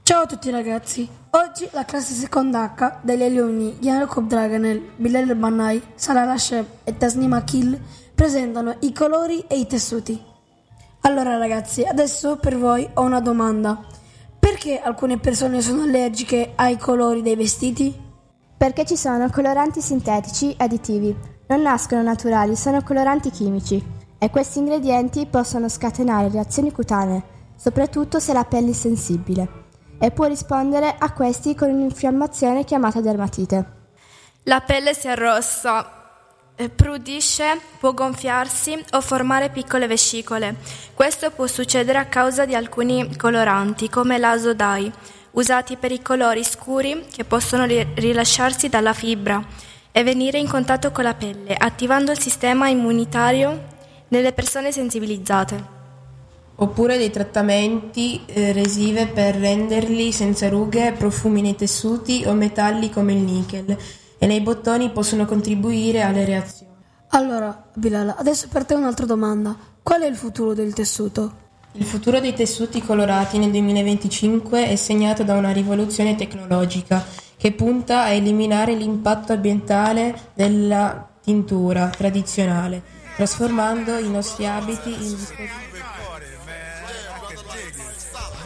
Ciao a tutti ragazzi, oggi la classe seconda H degli alunni Jacob Draganel, Bilal Bannai, Sara Lashem e Tasnim Akil presentano i colori e i tessuti. Allora ragazzi, adesso per voi ho una domanda. Perché alcune persone sono allergiche ai colori dei vestiti? Perché ci sono coloranti sintetici e additivi. Non nascono naturali, sono coloranti chimici e questi ingredienti possono scatenare reazioni cutanee, soprattutto se la pelle è sensibile, e può rispondere a questi con un'infiammazione chiamata dermatite. La pelle si arrossa, prudisce, può gonfiarsi o formare piccole vescicole. Questo può succedere a causa di alcuni coloranti, come l'azo dye, usati per i colori scuri che possono rilasciarsi dalla fibra e venire in contatto con la pelle, attivando il sistema immunitario nelle persone sensibilizzate. Oppure dei trattamenti resive per renderli senza rughe, profumi nei tessuti o metalli come il nichel e nei bottoni possono contribuire alle reazioni. Allora, Bilal, adesso per te un'altra domanda. Qual è il futuro del tessuto? Il futuro dei tessuti colorati nel 2025 è segnato da una rivoluzione tecnologica che punta a eliminare l'impatto ambientale della tintura tradizionale, trasformando i nostri abiti in dispositivi